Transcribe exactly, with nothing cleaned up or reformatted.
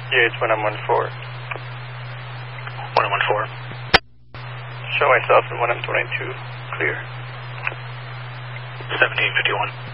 Yeah, it's one M one four. one M one four. Show myself in one M twenty-two. Clear. seventeen fifty-one.